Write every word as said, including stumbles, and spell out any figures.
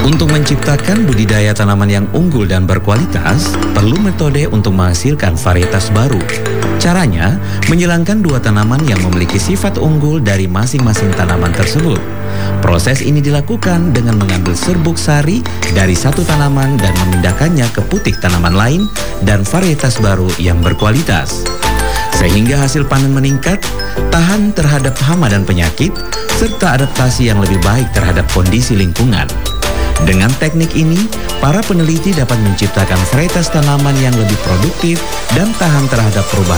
Untuk menciptakan budidaya tanaman yang unggul dan berkualitas, perlu metode untuk menghasilkan varietas baru. Caranya, menyilangkan dua tanaman yang memiliki sifat unggul dari masing-masing tanaman tersebut. Proses ini dilakukan dengan mengambil serbuk sari dari satu tanaman dan memindahkannya ke putik tanaman lain dan varietas baru yang berkualitas. Sehingga hasil panen meningkat, tahan terhadap hama dan penyakit, serta adaptasi yang lebih baik terhadap kondisi lingkungan. Dengan teknik ini, para peneliti dapat menciptakan varietas tanaman yang lebih produktif dan tahan terhadap perubahan